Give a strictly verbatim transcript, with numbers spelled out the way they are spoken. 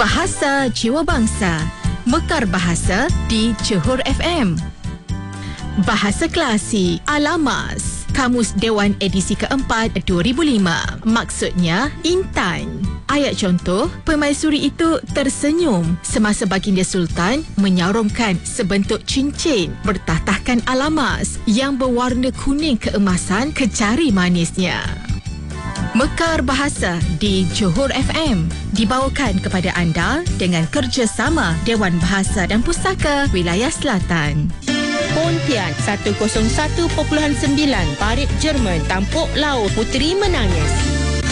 Bahasa Jiwa Bangsa, Mekar Bahasa di Johor F M. Bahasa Klasik, Alamas, Kamus Dewan edisi keempat dua ribu lima. Maksudnya, Intan. Ayat contoh, permaisuri itu tersenyum semasa baginda Sultan menyaurongkan sebentuk cincin bertatahkan alamas yang berwarna kuning keemasan ke jari manisnya. Mekar Bahasa di Johor F M dibawakan kepada anda dengan kerjasama Dewan Bahasa dan Pustaka Wilayah Selatan. Pontian seratus satu perpuluhan sembilan, Parit Jerman, tampuk laut, puteri menangis.